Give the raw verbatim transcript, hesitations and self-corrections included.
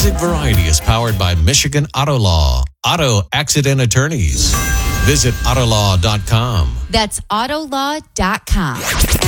Music Variety is powered by Michigan Auto Law, Auto Accident Attorneys. Visit autolaw dot com. That's autolaw dot com.